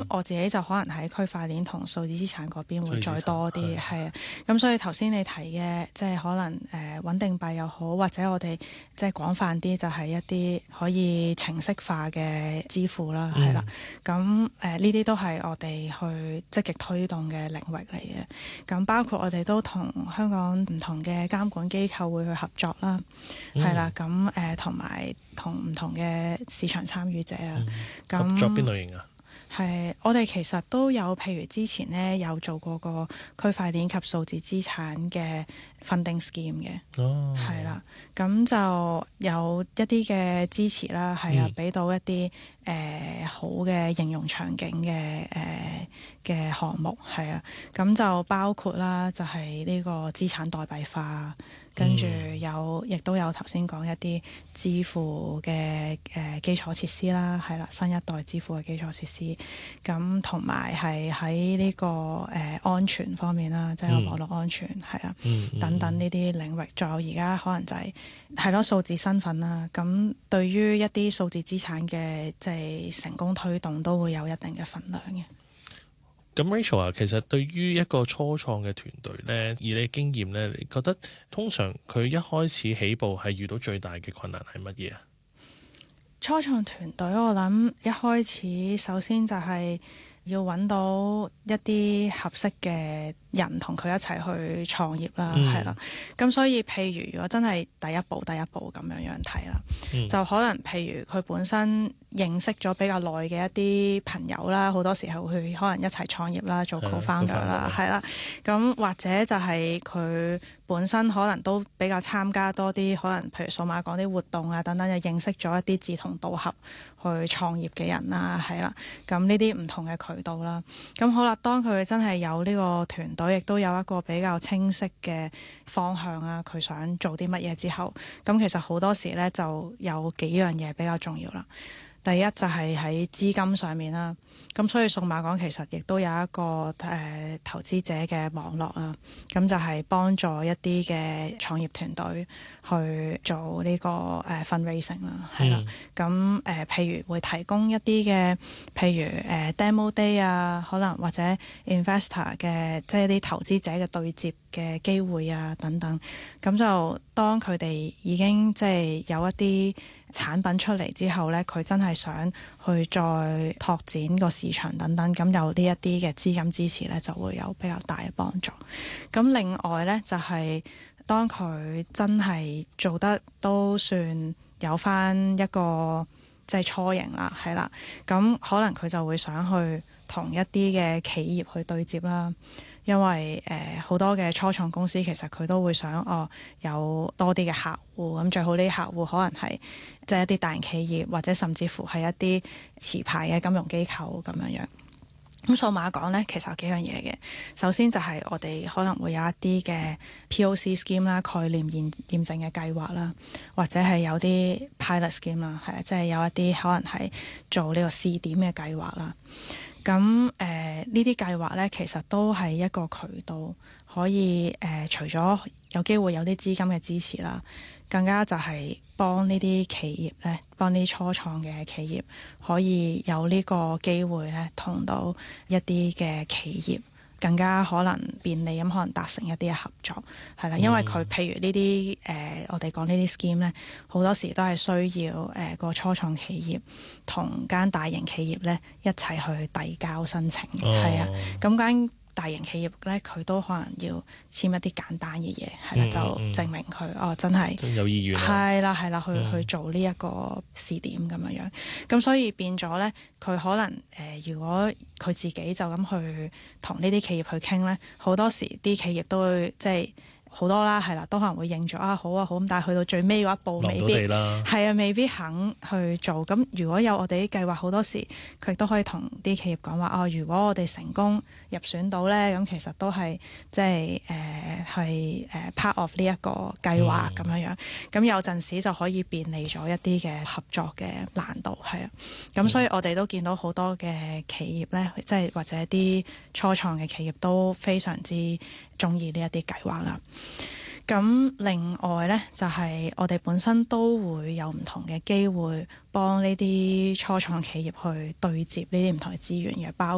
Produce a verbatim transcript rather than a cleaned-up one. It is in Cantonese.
我自己就可能喺區塊鏈同數字資產嗰邊會再多啲，係啊。咁所以頭先你提嘅，即係可能誒、呃、穩定幣又好，或者我哋即係廣泛啲，就係一啲可以程式化嘅支付啦，係啦、嗯。咁誒呢啲都係我哋去積極推動嘅領域嚟嘅。咁包括我哋都同香港唔同嘅監管機構會去合作啦，係啦、嗯。咁誒同埋同唔同嘅市場參與者啊，咁、嗯、 合作邊類型啊？ 係，我哋其實都有，譬如之前呢有做過個區塊鏈及數字資產嘅 funding scheme 嘅，係啦、哦，咁就有一啲嘅支持啦，係啊，俾到一啲誒、呃、好嘅應用場景嘅誒嘅項目，係啊，咁就包括啦，就係呢個資產代幣化。跟住有，亦都有頭先講一啲支付嘅誒、呃、基礎設施啦，係啦，新一代支付嘅基礎設施。咁同埋係喺呢個誒、呃、安全方面啦，即係網絡安全，係啊、嗯，等等呢啲領域。仲有而家可能就係係咯數字身份啦。咁對於一啲數字資產嘅即係成功推動，都會有一定嘅份量嘅。 咁 Rachel 啊，其實對於一個初創嘅團隊呢，以你經驗呢，你覺得通常佢一開始起步係遇到最大嘅困難係乜嘢啊？ 初創團隊我諗一開始首先就係要揾到一啲合適嘅人同佢一齊去創業啦，係啦、嗯。咁所以譬如如果真係第一步第一步咁樣樣睇啦，嗯、就可能譬如佢本身認識咗比較耐嘅一啲朋友啦，好多時候佢可能一齊創業啦，做 co-founder 啦，係啦。咁或者就係佢本身可能都比較參加多啲，可能譬如數碼港啲活動啊等等，就認識咗一啲志同道合去創業嘅人啦，係啦。咁呢啲唔同嘅渠道啦。咁好啦，當佢真係有呢個團隊，亦都有一個比較清晰嘅方向啊，佢想做啲乜嘢之後，咁其實好多時呢就有幾樣嘢比較重要啦。第一就係喺資金上面啦，咁所以數碼港其實亦都有一個誒、呃、投資者嘅網絡啦，咁就係幫助一啲嘅創業團隊去做呢、這個誒、呃、fundraising 啦，係啦，咁誒、嗯呃、譬如會提供一啲嘅譬如誒、呃、demo day 啊，可能或者 investor 嘅即係啲投資者嘅對接嘅機會啊等等，咁就當佢哋已經即係有一啲產品出嚟之後呢，佢真係想去再拓展個市場等等，咁有呢一啲嘅資金支持呢，就會有比較大嘅幫助。咁另外呢，就係、是、當佢真係做得都算有返一個即係雛形啦，係啦，咁可能佢就會想去同一啲嘅企業去對接啦。因為誒好、呃、多嘅初創公司其實佢都會想哦有多啲嘅客戶，咁最好呢啲客戶可能係即係一啲大型企業，或者甚至乎係一啲持牌嘅金融機構咁樣樣。咁數碼港呢，其實有幾樣嘢嘅。首先就係我哋可能會有一啲嘅 P O C scheme 啦，概念驗驗證嘅計劃啦，或者係有啲 pilot scheme 啦，係即係有一啲可能係做呢個試點嘅計劃啦。咁誒呢啲計劃呢，其實都係一個渠道，可以誒、呃、除咗有機會有啲資金嘅支持啦，更加就係幫呢啲企業呢，幫啲初創嘅企業可以有呢個機會呢，同到一啲嘅企業更加可能便利咁可能達成一啲嘅合作，係啦，因為佢譬如呢啲誒我哋講呢啲 scheme 呢，好多時都係需要誒、呃、個初創企業同間大型企業呢一齊去遞交申請，係啊、哦，咁間大型企業呢，佢都可能要簽一啲簡單嘅嘢，係啦，嗯、就證明佢哦真係真有意願， 係啦係啦，去、嗯、去做呢一個試點咁樣樣。咁所以變咗呢，佢可能誒、呃，如果佢自己就咁去同呢啲企業去傾呢，好多時啲企業都會即係。好多啦，係啦，都可能會認咗啊，好啊，好咁，但係去到最尾嗰一步，未必係啊，未必肯去做。咁如果有我哋啲計劃，好多時佢亦都可以同啲企業講話啊。如果我哋成功入選到咧，咁其實都係即係誒係誒 part of 呢一個計劃咁樣樣。咁有陣時就可以便利咗一啲嘅合作嘅難度，係啊。咁所以我哋都見到好多嘅企業咧，即係或者啲初創嘅企業都非常之中意呢一啲計劃啦。咁另外呢，就係、是、我哋本身都會有唔同嘅機會幫呢啲初創企業去對接呢啲唔同嘅資源嘅，包